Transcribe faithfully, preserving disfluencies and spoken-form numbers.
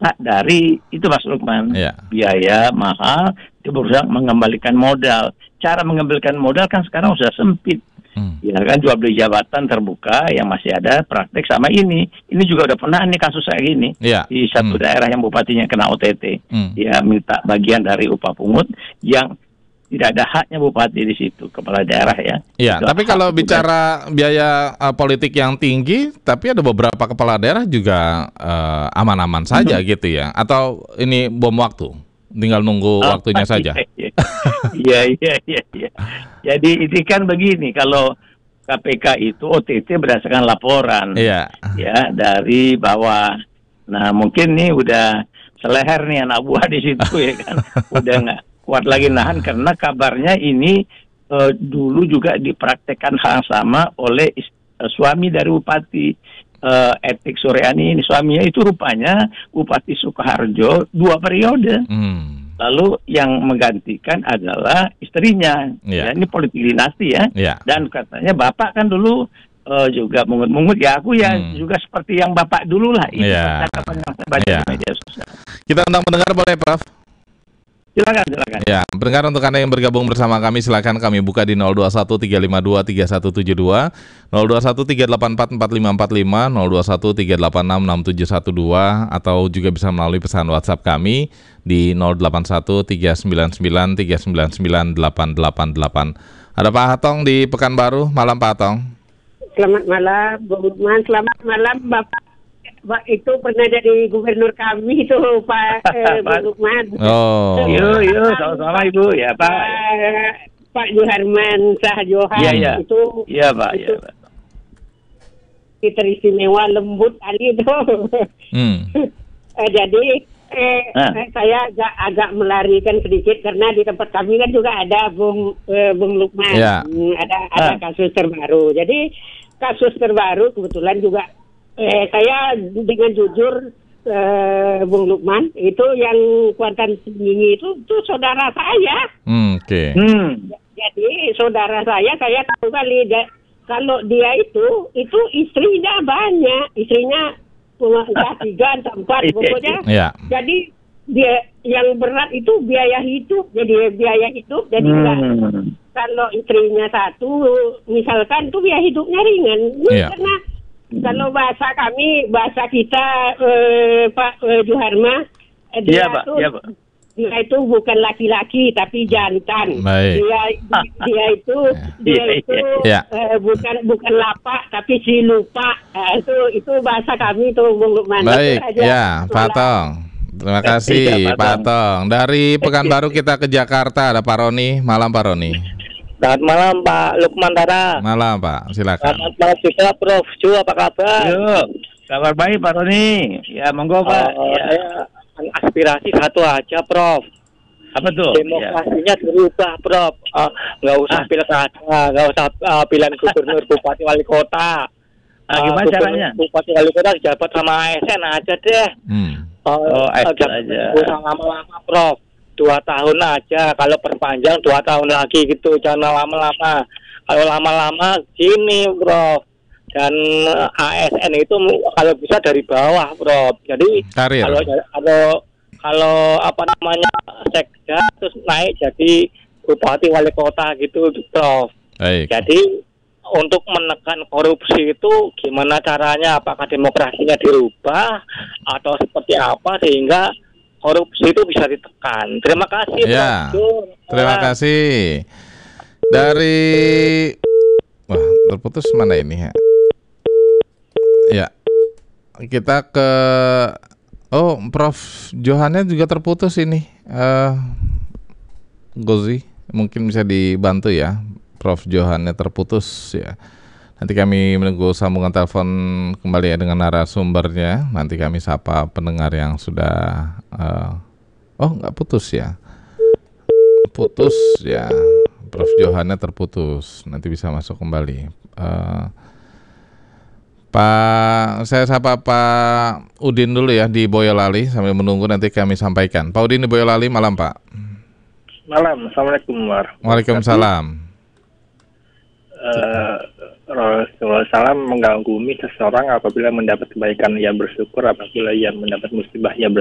dampak dari itu Mas Lukman. Ya. Biaya mahal, dia berusaha mengembalikan modal. Cara mengembalikan modal kan sekarang sudah sempit. Hmm. Ya kan, jual beli jabatan terbuka yang masih ada praktek sama ini. Ini juga udah pernah nih kasus kayak gini. Ya. Di satu hmm. daerah yang bupatinya kena O T T. Hmm. Dia minta bagian dari upah pungut yang tidak ada haknya bupati di situ, kepala daerah ya. Iya, itu tapi kalau bicara dan biaya uh, politik yang tinggi, tapi ada beberapa kepala daerah juga uh, aman-aman saja hmm. gitu ya. Atau ini bom waktu? Tinggal nunggu oh, waktunya iya, saja. Iya, iya, iya, iya. Jadi ini kan begini, kalau K P K itu O T T berdasarkan laporan, iya. ya dari bawah. Nah mungkin nih udah seleher nih anak buah di situ ya kan, udah nggak kuat lagi nahan karena kabarnya ini uh, dulu juga dipraktekkan hal sama oleh uh, suami dari bupati. Uh, Etik Suryani ini suaminya itu rupanya Bupati Sukoharjo dua periode. Hmm. Lalu yang menggantikan adalah istrinya. Yeah. Ya, ini politik dinasti ya. Yeah. Dan katanya bapak kan dulu uh, juga mungut-mungut ya. Aku ya hmm. juga seperti yang bapak dulu lah. Itu yeah. percakapan yang saya baca yeah. di media sosial. Kita undang pendengar boleh, Prof? Silakan, silakan. Ya, pendengar untuk Anda yang bergabung bersama kami, silakan kami buka di nol dua satu tiga lima dua tiga satu tujuh dua, nol dua satu tiga delapan empat empat lima empat lima, nol dua satu tiga delapan enam enam tujuh satu dua, atau juga bisa melalui pesan WhatsApp kami di nol delapan satu tiga sembilan sembilan tiga sembilan sembilan delapan delapan delapan. Ada Pak Hatong di Pekanbaru. Malam Pak Hatong. Selamat malam, Bung Lukman. Selamat malam Bapak. Pak itu pernah jadi gubernur kami itu Pak eh, Bung Lukman. Oh. Yo yo, sama-sama Ibu ya Pak. Uh, Pak Juharman Shah Johan ya, ya. itu. Iya Pak. Itu, ya, Pak. Teristimewa lembut kali itu. Hmm. uh, jadi eh, ah. saya agak, agak melarikan sedikit karena di tempat kami kan juga ada Bung uh, Bung Lukman. Ya. Hmm, ada ada ah. kasus terbaru. Jadi kasus terbaru kebetulan juga. Eh, saya dengan jujur eh, Bung Lukman itu yang Kuantan Senyinyi itu itu saudara saya. Hmm, Oke. Okay. Hmm. Jadi saudara saya saya tahu kali dia, kalau dia itu itu istrinya banyak, istrinya entah tiga entah empat pokoknya. Yeah. Jadi dia yang berat itu biaya hidup, jadi biaya hidup jadi hmm. enggak. Kalau istrinya satu misalkan itu biaya hidupnya ringan, yeah. karena kalau bahasa kami, bahasa kita eh, Pak eh, Juharma, eh, dia, ya, Pak. Itu, ya, Pak. dia itu bukan laki-laki tapi jantan. Baik. Dia dia itu dia itu ya. eh, bukan bukan lapak tapi si lupa. Eh, itu itu bahasa kami itu Bung Lukman. Baik, ya Pak Tong. Terima kasih ya, Pak Tong. Dari Pekanbaru kita ke Jakarta ada Pak Roni. Malam Pak Roni. Selamat malam Pak Lukman Tara. Malam Pak, silakan. Selamat malam juga Prof Ju, apa kabar? Yo, kabar baik Pak Roni. Ya monggo Pak. Uh, ya. Saya aspirasi satu aja Prof. Apa tuh? Demokrasinya ya. Dirubah Prof. Uh, nggak usah ah. pilkada, nggak usah uh, pilihan gubernur, bupati, wali kota. Ah, gimana uh, caranya? Bupati, wali kota jabat sama A S N aja deh. Hmm. Uh, oh, A S N uh, aja. Usah lama-lama Prof. Dua tahun aja, kalau perpanjang dua tahun lagi gitu, jangan lama-lama. Kalau lama-lama gini, Prof. Dan A S N itu kalau bisa dari bawah, Prof. Jadi Karir. kalau kalau kalau apa namanya sekda terus naik jadi bupati wali kota gitu, Prof. Baik. Jadi untuk menekan korupsi itu gimana caranya? Apakah demokrasinya dirubah atau seperti apa sehingga korupsi itu bisa ditekan. Terima kasih. Ya, terima kasih. Dari wah terputus mana ini ya? Ya, kita ke oh Prof Johannya juga terputus ini. Uh, Gozi mungkin bisa dibantu ya. Prof Johannya terputus ya. Nanti kami menunggu sambungan telepon kembali ya dengan narasumbernya. Nanti kami sapa pendengar yang sudah uh, oh nggak putus ya, putus ya. Prof Johannya terputus. Nanti bisa masuk kembali. Uh, Pak, saya sapa Pak Udin dulu ya di Boyolali sambil menunggu nanti kami sampaikan. Pak Udin di Boyolali, malam Pak. Malam, assalamualaikum warahmatullahi wabarakatuh. Waalaikumsalam. Uh, Rasulullah salam mengganggu seseorang apabila mendapat kebaikan ia bersyukur, apabila ia mendapat musibah ia bersyukur.